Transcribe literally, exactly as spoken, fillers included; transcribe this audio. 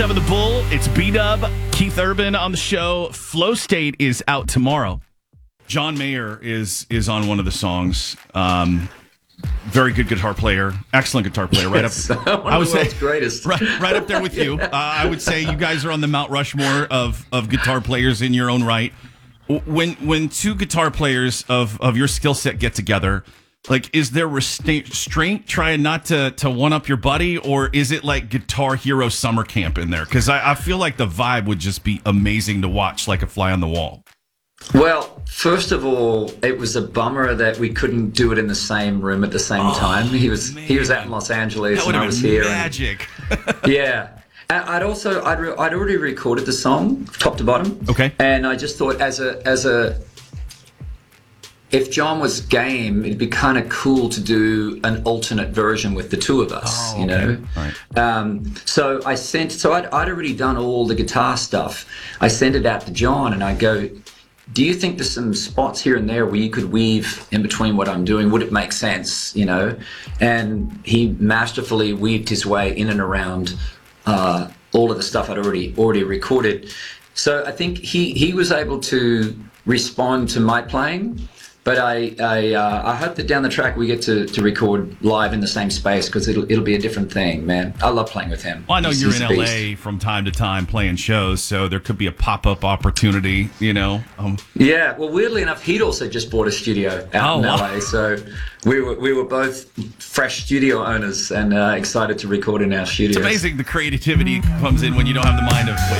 Of the Bull, it's B-Dub, Keith Urban on the show. Flow State is out tomorrow. John Mayer is is on one of the songs. Um, very good guitar player, excellent guitar player. Right yes, up, one I would of the say, world's greatest. Right, right up there with you. Uh, I would say you guys are on the Mount Rushmore of of guitar players in your own right. When when two guitar players of of your skill set get together, like, is there restraint trying not to, to one-up your buddy, or is it like Guitar Hero summer camp in there? Because I, I feel like the vibe would just be amazing to watch, like a fly on the wall. Well, first of all, it was a bummer that we couldn't do it in the same room at the same oh, time. He was man. he was out in Los Angeles, That would and I have was been here. magic. And, yeah. And I'd also I'd re- I'd already recorded the song top to bottom. Okay. And I just thought as a as a if John was game, it'd be kind of cool to do an alternate version with the two of us, oh, you know. Okay. All right. Um, so I sent, so I'd, I'd already done all the guitar stuff. I sent it out to John, and I go, "Do you think there's some spots here and there where you could weave in between what I'm doing? Would it make sense, you know?" And he masterfully weaved his way in and around uh, all of the stuff I'd already already recorded. So I think he he was able to respond to my playing. But I I, uh, I hope that down the track we get to, to record live in the same space, because it'll it'll be a different thing, man. I love playing with him. Well, I know He's, you're he's in a L A beast. from time to time playing shows, so there could be a pop-up opportunity, you know. Um, Yeah, well, weirdly enough, he'd also just bought a studio out Oh, in wow. L A, so we were we were both fresh studio owners and uh, excited to record in our studios. it's amazing the creativity comes in when you don't have the mind of